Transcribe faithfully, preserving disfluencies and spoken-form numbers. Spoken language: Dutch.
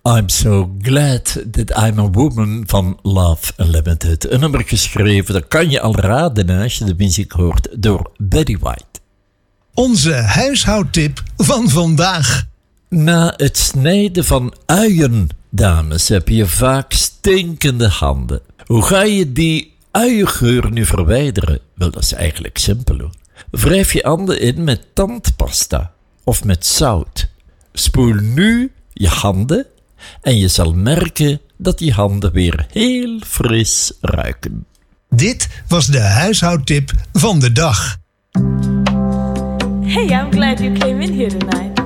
I'm so glad that I'm a woman van Love Unlimited. Een nummer geschreven, dat kan je al raden hè, als je de muziek hoort, door Betty White. Onze huishoudtip van vandaag. Na het snijden van uien, dames, heb je vaak stinkende handen. Hoe ga je die uiengeur nu verwijderen? Wel, dat is eigenlijk simpel hoor. Wrijf je handen in met tandpasta of met zout. Spoel nu je handen en je zal merken dat die handen weer heel fris ruiken. Dit was de huishoudtip van de dag. Hey, I'm glad you came in here tonight.